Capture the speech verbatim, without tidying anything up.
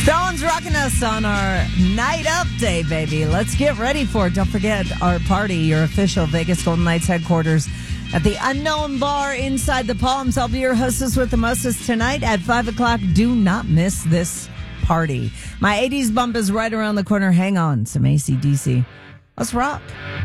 Dawn's rocking us on our night up day, baby. Let's get ready for it. Don't forget our party, your official Vegas Golden Knights headquarters at the Unknown Bar inside the Palms. I'll be your hostess with the mostest tonight at five o'clock. Do not miss this party. My eighties bump is right around the corner. Hang on. Some A C D C. Let's rock.